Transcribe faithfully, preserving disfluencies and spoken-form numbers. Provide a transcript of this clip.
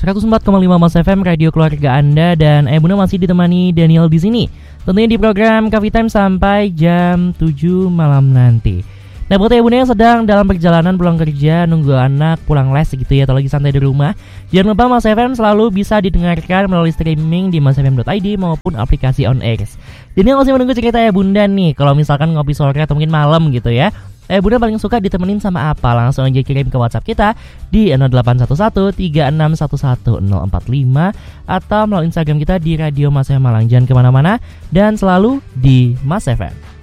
seratus empat koma lima Mas F M, radio keluarga Anda, dan Ayah Bunda masih ditemani Daniel di sini. Tentunya di program Coffee Time sampai jam tujuh malam nanti. Nah, buat Ayah Bunda yang sedang dalam perjalanan pulang kerja, nunggu anak pulang les gitu ya, atau lagi santai di rumah, jangan lupa Mas F M selalu bisa didengarkan melalui streaming di masfm dot i d maupun aplikasi on air. Daniel masih menunggu cerita Ayah Bunda nih. Kalau misalkan ngopi sore atau mungkin malam gitu ya, Eh Bunda paling suka ditemenin sama apa? Langsung aja kirim ke WhatsApp kita di nol delapan satu satu tiga enam satu satu nol empat lima atau melalui Instagram kita di Radio Mas F M Malang. Jangan kemana-mana dan selalu di Mas F M.